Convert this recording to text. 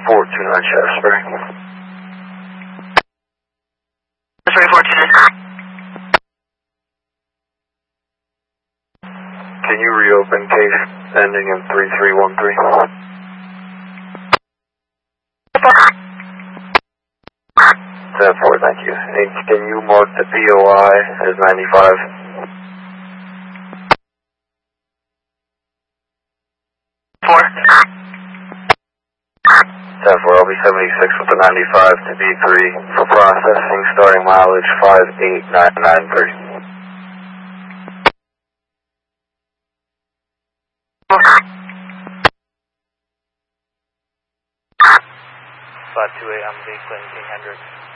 429 Shaftesbury. Sorry, 429. Can you reopen case ending in 3313? 10-4, thank you. And can you mark the POI as 95? 4. 10-4, I'll be 76 with the 95 to B3 for processing, starting mileage 58993. 528 on vehicle King Hendricks.